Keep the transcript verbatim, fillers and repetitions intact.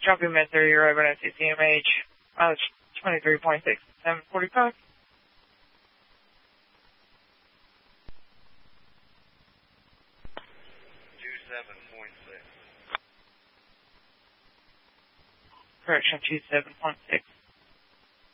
Jumping Med thirty, you're over at C C M H, mileage twenty-three point six, seven forty-five. twenty-seven point six. Correction, twenty-seven point six.